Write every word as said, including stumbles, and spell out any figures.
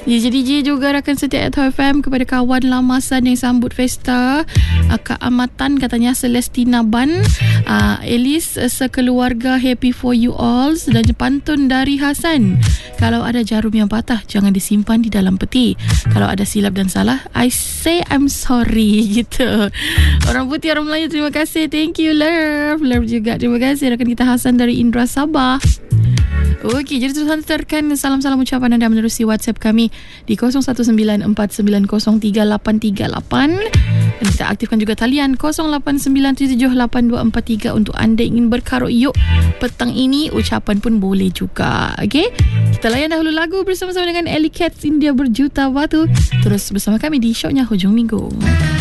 D J D J juga rakan setia at F M kepada kawan lamasan yang sambut Festa. Kak Amatan katanya Celestina Ban, uh, Elis sekeluarga happy for you all, dan pantun dari Hasan. Kalau ada jarum yang patah, jangan disimpan di dalam peti. Kalau ada silap dan salah, I say I'm sorry, gitu. Orang putih, orang Melayu, terima kasih. Thank you, love. Love juga. Terima kasih rakan kita Hasan dari Indra Sabah. Okey, jadi terus hantarkan salam-salam ucapan anda menerusi WhatsApp kami di kosong satu sembilan empat sembilan kosong tiga lapan tiga lapan, dan kita aktifkan juga talian kosong lapan sembilan tujuh tujuh lapan dua empat tiga untuk anda ingin berkaruyuk petang ini. Ucapan pun boleh juga. Okey, kita layan dahulu lagu bersama-sama dengan Ellie Cats, India Berjuta Batu. Terus bersama kami di shownya Hujung Minggu.